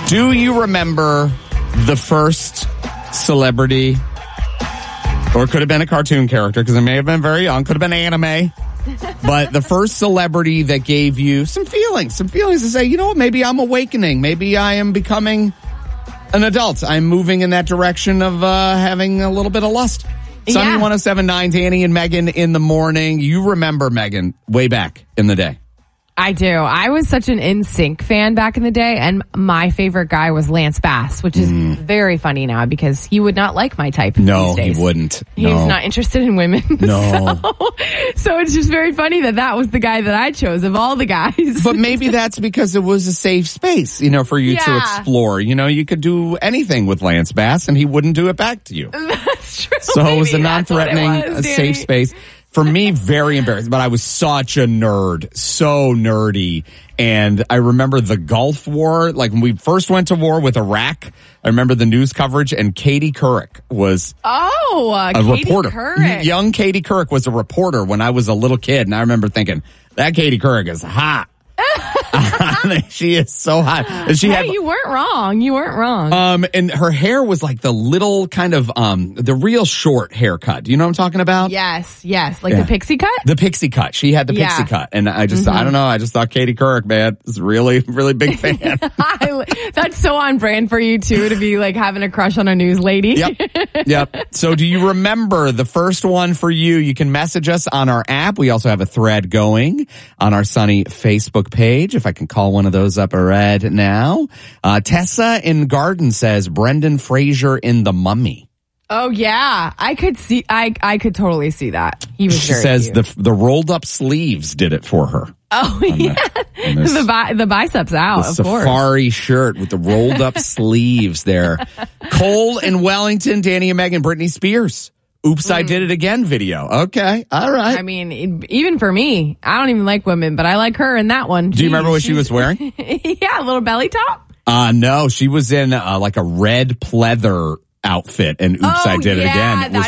Do you remember the first celebrity, or it could have been a cartoon character because it may have been very young, could have been anime, but the first celebrity that gave you some feelings to say, you know what, maybe I'm awakening, maybe I am becoming an adult, I'm moving in that direction of having a little bit of lust. Sunny 107.9, Danny and Megan in the morning. You remember Megan way back in the day. I do. I was such an NSYNC fan back in the day, and my favorite guy was Lance Bass, which is very funny now because he would not like my type No, these days. he wouldn't. He's not interested in women. No. So it's just very funny that was the guy that I chose of all the guys. But maybe that's because it was a safe space, for you to explore. You could do anything with Lance Bass, and he wouldn't do it back to you. That's true. So it was a non-threatening, safe space. For me, very embarrassing, but I was such a nerd, so nerdy. And I remember the Gulf War, like when we first went to war with Iraq, I remember the news coverage, and Katie Couric was a Katie reporter. Couric. Young Katie Couric was a reporter when I was a little kid, and I remember thinking, that Katie Couric is hot. She is so hot. And you weren't wrong. And her hair was like the little kind of the real short haircut. Do you know what I'm talking about? Yes. Like the pixie cut? The pixie cut. She had the pixie cut. And I just I don't know, I just thought Katie Couric, man, is really, really big fan. That's so on brand for you too, to be like having a crush on a news lady. Yep. So do you remember the first one for you? You can message us on our app. We also have a thread going on our Sunny Facebook page. If I can call one of those up right now. Tessa in Garden says Brendan Fraser in The Mummy. Oh yeah, I could totally see that. He was. She says cute. the rolled up sleeves did it for her. Oh yeah, the biceps out. The of course. safari shirt with the rolled up sleeves there. Cole in Wellington, Danny and Megan, Britney Spears. Oops, I did it again video. Okay, all right. I mean, even for me, I don't even like women, but I like her in that one. Do you remember what she was wearing? Yeah, a little belly top. No, she was in like a red pleather outfit, and oops, I did it again. It was